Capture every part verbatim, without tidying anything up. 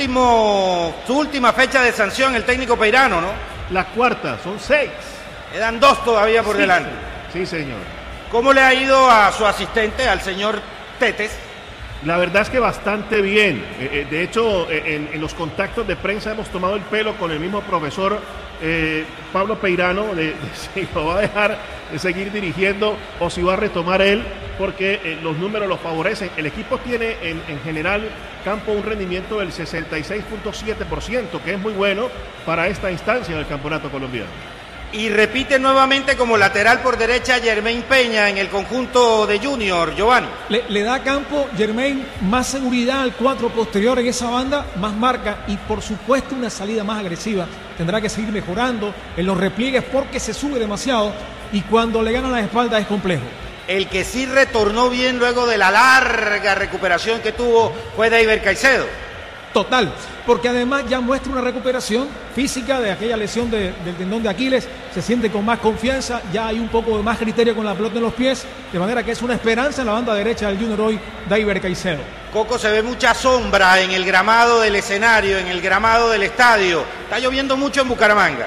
último, su última fecha de sanción el técnico Peirano, ¿no? La cuarta, son seis. Quedan dos todavía por sí, delante. Sí, señor. ¿Cómo le ha ido a su asistente, al señor Tetes? La verdad es que bastante bien. Eh, de hecho, en, en los contactos de prensa hemos tomado el pelo con el mismo profesor eh, Pablo Peirano de, de si lo va a dejar de seguir dirigiendo o si va a retomar él, porque eh, los números lo favorecen. El equipo tiene en, en general campo un rendimiento del sesenta y seis punto siete por ciento, que es muy bueno para esta instancia del campeonato colombiano. Y repite nuevamente como lateral por derecha Germain Peña en el conjunto de Junior, Giovanni. Le, le da campo Germain más seguridad al cuatro posterior en esa banda, más marca y por supuesto una salida más agresiva. Tendrá que seguir mejorando en los repliegues porque se sube demasiado y cuando le ganan la espalda es complejo. El que sí retornó bien luego de la larga recuperación que tuvo fue Deiber Caicedo. Total, porque además ya muestra una recuperación física de aquella lesión de, del tendón de Aquiles, se siente con más confianza, ya hay un poco de más criterio con la pelota en los pies, de manera que es una esperanza en la banda derecha del Junior hoy, Deiber Caicedo. Coco, se ve mucha sombra en el gramado del escenario, en el gramado del estadio. Está lloviendo mucho en Bucaramanga.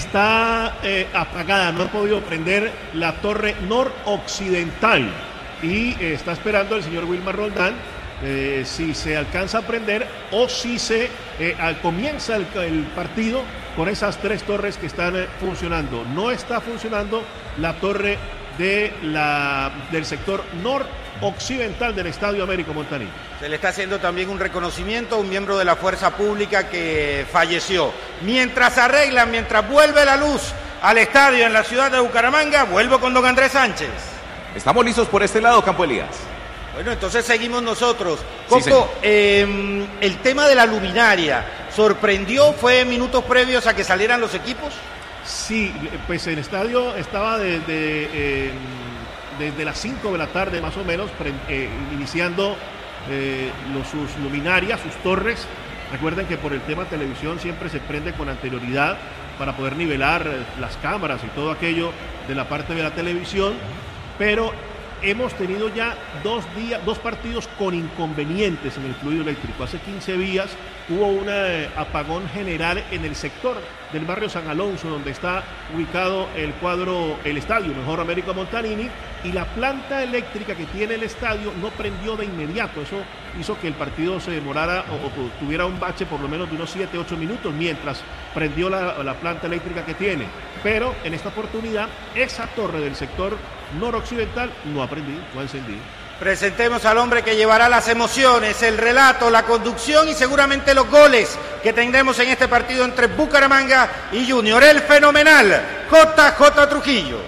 Está eh, apagada, no ha podido prender la torre noroccidental y eh, está esperando el señor Wilmar Roldán Eh, si se alcanza a prender o si se eh, al, comienza el, el partido con esas tres torres que están eh, funcionando. No está funcionando la torre de la, del sector noroccidental del Estadio Américo Montañí. Se le está haciendo también un reconocimiento a un miembro de la fuerza pública que falleció. Mientras arreglan, mientras vuelve la luz al estadio en la ciudad de Bucaramanga, vuelvo con don Andrés Sánchez. Estamos listos por este lado, Campo Elías. Bueno, entonces seguimos nosotros. Coco, sí, eh, el tema de la luminaria, ¿sorprendió? ¿Fue minutos previos a que salieran los equipos? Sí, pues el estadio estaba desde, eh, desde las cinco de la tarde más o menos, pre, eh, iniciando eh, los, sus luminarias, sus torres. Recuerden que por el tema televisión siempre se prende con anterioridad para poder nivelar las cámaras y todo aquello de la parte de la televisión, pero hemos tenido ya dos días, dos partidos con inconvenientes en el fluido eléctrico. Hace quince días hubo un eh, apagón general en el sector del barrio San Alonso, donde está ubicado el cuadro, el estadio, mejor Américo Montanini, y la planta eléctrica que tiene el estadio no prendió de inmediato. Eso hizo que el partido se demorara o, o tuviera un bache por lo menos de unos siete, ocho minutos mientras prendió la, la planta eléctrica que tiene. Pero en esta oportunidad, esa torre del sector noroccidental no ha prendido, no ha encendido. Presentemos al hombre que llevará las emociones, el relato, la conducción y seguramente los goles que tendremos en este partido entre Bucaramanga y Junior. El fenomenal J J Trujillo.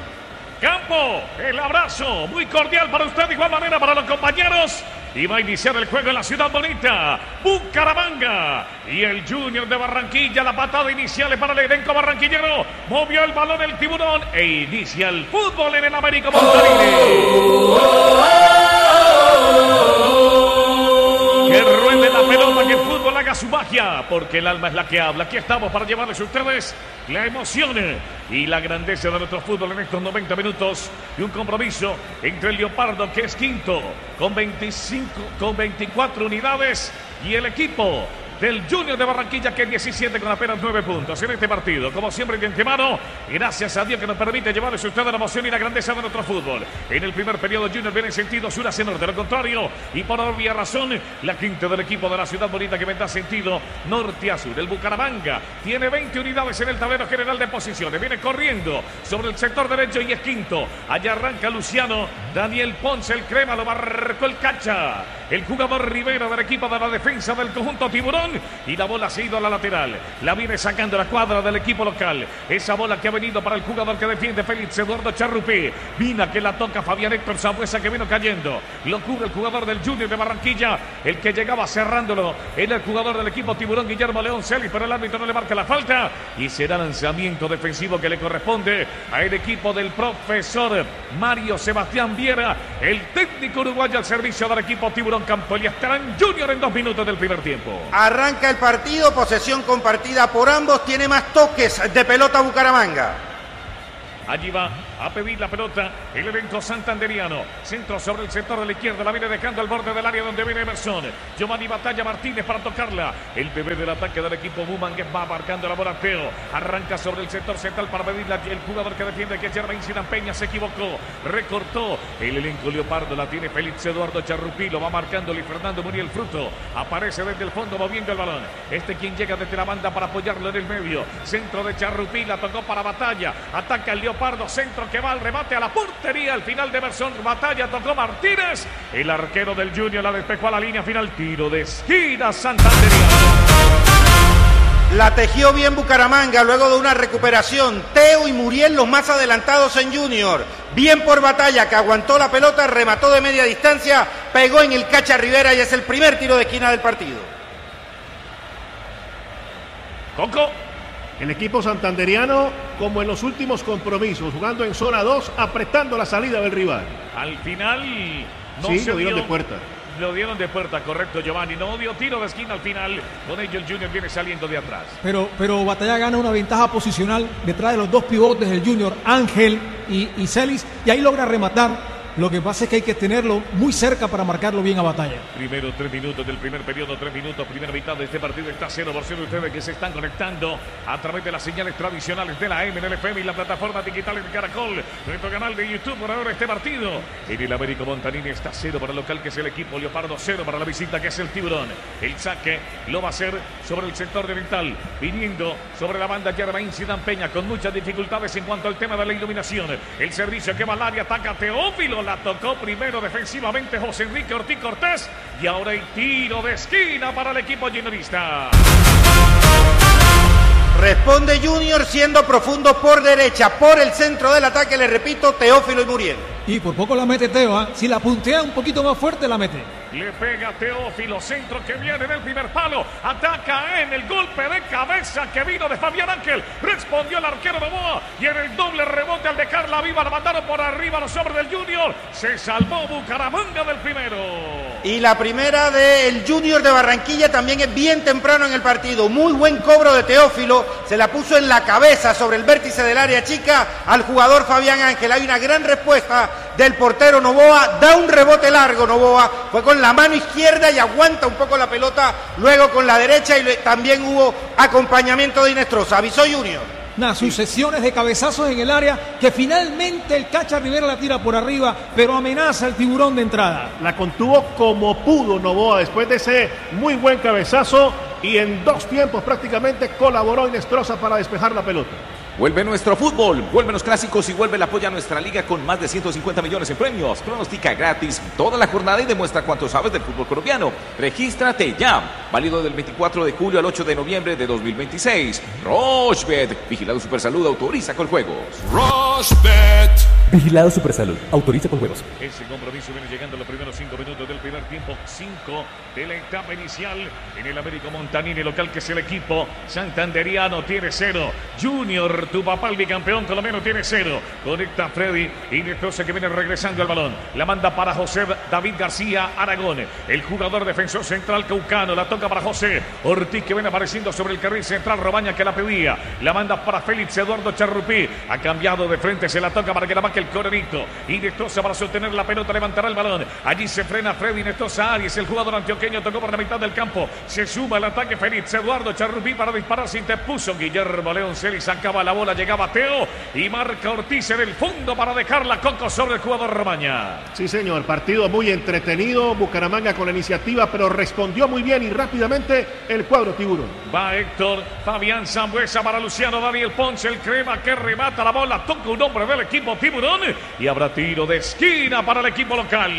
Campo, el abrazo muy cordial para usted, de igual manera para los compañeros. Y va a iniciar el juego en la ciudad bonita, Bucaramanga. Y el Junior de Barranquilla, la patada inicial es para el elenco barranquillero. Movió el balón el tiburón e inicia el fútbol en el Américo Montañí. Que ruede la pelota, que el fútbol haga su magia, porque el alma es la que habla. Aquí estamos para llevarles a ustedes la emoción y la grandeza de nuestro fútbol en estos noventa minutos. Y un compromiso entre el Leopardo, que es quinto, con veinticinco, con veinticuatro unidades, y el equipo del Junior de Barranquilla, que es diecisiete con apenas nueve puntos en este partido. Como siempre, de antemano, gracias a Dios que nos permite llevarles a ustedes la emoción y la grandeza de nuestro fútbol. En el primer periodo, Junior viene en sentido sur hacia norte, de lo contrario, y por obvia razón, la quinta del equipo de la ciudad bonita que vendrá sentido norte a sur. El Bucaramanga tiene veinte unidades en el tablero general de posiciones, viene corriendo sobre el sector derecho y es quinto. Allá arranca Luciano, Daniel Ponce, el crema, lo marcó el Cacha, el jugador Rivera del equipo de la defensa del conjunto Tiburón, y la bola se ha ido a la lateral, la viene sacando la cuadra del equipo local. Esa bola que ha venido para el jugador que defiende, Félix Eduardo Charrupí. Vina que la toca Fabián Héctor Sambuesa, que vino cayendo, lo cubre el jugador del Junior de Barranquilla. El que llegaba cerrándolo era el jugador del equipo Tiburón, Guillermo León Celis, pero el árbitro no le marca la falta y será lanzamiento defensivo que le corresponde al equipo del profesor Mario Sebastián Viera, el técnico uruguayo al servicio del equipo Tiburón. Campo Elías, estarán Junior en dos minutos del primer tiempo. Arranca el partido, posesión compartida por ambos, tiene más toques de pelota Bucaramanga. Allí va a pedir la pelota el elenco santanderiano. Centro sobre el sector de la izquierda, la viene dejando al borde del área donde viene Emerson. Giovanni Batalla Martínez para tocarla. El bebé del ataque del equipo Buman que va marcando la bola. Teo arranca sobre el sector central para pedirla. El jugador que defiende, que es Germain Zidane Peña, se equivocó, recortó. El elenco Leopardo la tiene Félix Eduardo Charrupí, lo va marcando Luis Fernando Muriel Fruto. Aparece desde el fondo moviendo el balón. Este quien llega desde la banda para apoyarlo en el medio. Centro de Charrupí, la tocó para Batalla. Ataca el Leopardo, centro que va al remate a la portería. Al final de Emerson, Batalla tocó Martínez. El arquero del Junior la despejó a la línea final. Tiro de esquina santanderiano. La tejió bien Bucaramanga luego de una recuperación. Teo y Muriel los más adelantados en Junior. Bien por Batalla, que aguantó la pelota, remató de media distancia, pegó en el Cacha Rivera y es el primer tiro de esquina del partido. Coco. El equipo santanderiano, como en los últimos compromisos, jugando en zona dos, apretando la salida del rival. Al final no sí, se lo dieron dio. de puerta. Lo dieron de puerta, correcto, Giovanni. No dio tiro de esquina al final. Con ello el Junior viene saliendo de atrás. Pero, pero Batalla gana una ventaja posicional detrás de los dos pivotes del Junior, Ángel y, y Celis, y ahí logra rematar. Lo que pasa es que hay que tenerlo muy cerca para marcarlo bien a Batalla. Primero tres minutos del primer periodo, tres minutos, primera mitad de este partido. Está cero por cero. Ustedes que se están conectando a través de las señales tradicionales de la M N L F M y la plataforma digital de Caracol. Nuestro canal de YouTube por ahora este partido. En el Américo Montanini está cero para el local, que es el equipo Leopardo, cero para la visita, que es el Tiburón. El saque lo va a hacer sobre el sector de oriental, viniendo sobre la banda Germain Zidane Peña, con muchas dificultades en cuanto al tema de la iluminación. El servicio que va al área, ataca Teófilo. La tocó primero defensivamente José Enrique Ortiz Cortés. Y ahora hay tiro de esquina para el equipo juniorista. Responde Junior siendo profundo por derecha. Por el centro del ataque, le repito, Teófilo y Muriel. Y por poco la mete Teo, ¿eh? Si la puntea un poquito más fuerte, la mete. Le pega Teófilo, centro que viene del primer palo. Ataca en el golpe de cabeza que vino de Fabián Ángel. Respondió el arquero de Boa. Y en el doble rebote al dejarla viva, la mandaron por arriba los hombres del Junior. Se salvó Bucaramanga del primero. Y la primera del Junior de Barranquilla también es bien temprano en el partido. Muy buen cobro de Teófilo. Se la puso en la cabeza sobre el vértice del área chica al jugador Fabián Ángel. Hay una gran respuesta del portero Novoa. Da un rebote largo Novoa. Fue con la mano izquierda y aguanta un poco la pelota. Luego con la derecha y también hubo acompañamiento de Inestrosa. Avisó Junior. Unas sucesiones de cabezazos en el área que finalmente el Cacha Rivera la tira por arriba, pero amenaza al Tiburón de entrada. La contuvo como pudo Novoa después de ese muy buen cabezazo y en dos tiempos prácticamente colaboró Inestrosa para despejar la pelota. Vuelve nuestro fútbol, vuelven los clásicos y vuelve el apoyo a nuestra liga con más de ciento cincuenta millones en premios. Pronostica gratis toda la jornada y demuestra cuánto sabes del fútbol colombiano. Regístrate ya. Válido del veinticuatro de julio al ocho de noviembre de dos mil veintiséis. Rochebet, Vigilado Supersalud, autoriza con juegos. Rochebet. Vigilado Supersalud, autoriza con juegos. Ese compromiso viene llegando los primeros cinco minutos del primer tiempo. Cinco de la etapa inicial en el Américo Montanini, local que es el equipo santanderiano, tiene cero. Junior, tu papá el bicampeón colombiano, tiene cero. Conecta Freddy Inestrosa que viene regresando al balón. La manda para José David García Aragón, el jugador defensor central caucano. La toca para José Ortiz que viene apareciendo sobre el carril central. Robaña que la pedía. La manda para Félix Eduardo Charrupí. Ha cambiado de frente, se la toca para que la marque el Coronito. Inestrosa para sostener la pelota, levantará el balón. Allí se frena Freddy Inestrosa Arias, el jugador antioqueño, tocó por la mitad del campo. Se suma el ataque Félix Eduardo Charrupí para disparar, se interpuso Guillermo León Celis, sacaba la bola, llegaba Teo y marca Ortiz en el fondo para dejarla Coco sobre el jugador Romaña. Sí señor, partido muy entretenido, Bucaramanga con la iniciativa, pero respondió muy bien y rápidamente el cuadro Tiburón. Va Héctor, Fabián Sambuesa para Luciano Daniel Ponce, el crema que remata la bola, toca un hombre del equipo Tiburón y habrá tiro de esquina para el equipo local.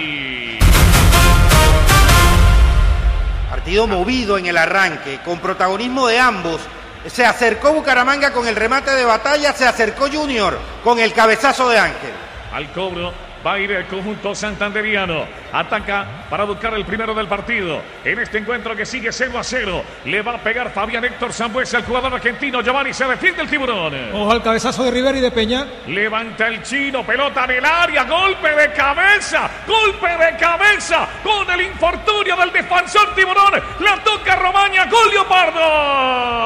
Partido movido en el arranque, con protagonismo de ambos. Se acercó Bucaramanga con el remate de Batalla, se acercó Junior con el cabezazo de Ángel. Al cobro va a ir el conjunto santanderiano. Ataca para buscar el primero del partido. En este encuentro que sigue cero a cero. Le va a pegar Fabián Héctor Sambuesa, el jugador argentino. Giovanni, se defiende el Tiburón. Ojo al cabezazo de Rivera y de Peña. Levanta el chino, pelota en el área. Golpe de cabeza. Golpe de cabeza. Con el infortunio del defensor Tiburón. La toca Romaña. Gol Leopardo.